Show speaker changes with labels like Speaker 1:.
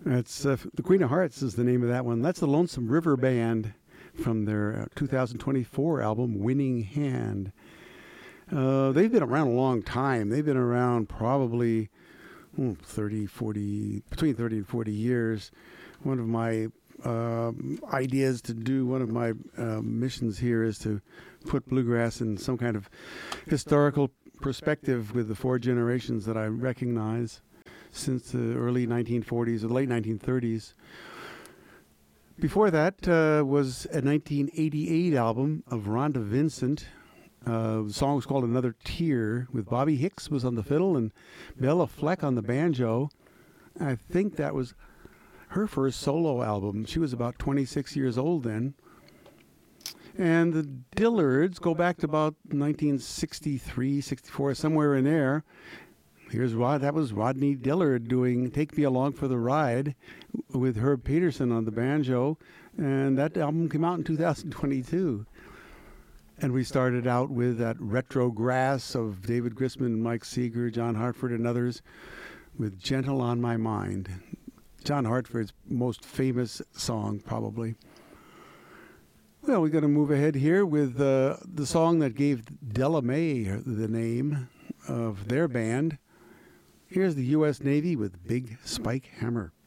Speaker 1: It's the Queen of Hearts is the name of that one. That's the Lonesome River Band from their 2024 album, Winning Hand. They've been around a long time. They've been around probably 30, 40, between 30 and 40 years. One of my ideas to do, one of my missions here is to put bluegrass in some kind of historical perspective with the four generations that I recognize since the early 1940s or late 1930s. Before that was a 1988 album of Rhonda Vincent. The song was called Another Tear, with Bobby Hicks was on the fiddle and Bella Fleck on the banjo. I think that was her first solo album. She was about 26 years old then. And the Dillards go back to about 1963, 64, somewhere in there. That was Rodney Dillard doing Take Me Along for the Ride with Herb Peterson on the banjo. And that album came out in 2022. And we started out with that retro grass of David Grisman, Mike Seeger, John Hartford, and others with Gentle on My Mind. John Hartford's most famous song, probably. Well, we're going to move ahead here with the song that gave Della Mae the name of their band. Here's the U.S. Navy with Big Spike Hammer.